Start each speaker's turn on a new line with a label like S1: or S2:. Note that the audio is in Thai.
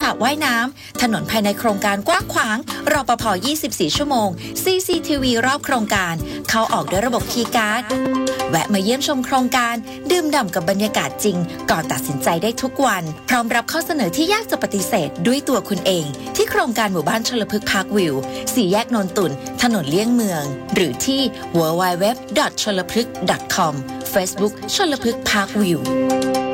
S1: ระว่ายน้ำถนนภายในโครงการกว้างขวางรปภ 24 ชั่วโมง CCTV รอบโครงการเข้าออกด้วยระบบคีย์การ์ดแวะมาเยี่ยมชมโครงการดื่มด่ำกับบรรยากาศจริงก่อนตัดสินใจได้ทุกวันพร้อมรับข้อเสนอที่ยากจะปฏิเสธด้วยตัวคุณเองที่โครงการหมู่บ้านชลพฤกษ์พาร์ควิว4 แยกนนตุ่นถนนเลี่ยงเมืองหรือที่ www.cholapryk.com Facebook ชลพฤกษ์พาร์ควิว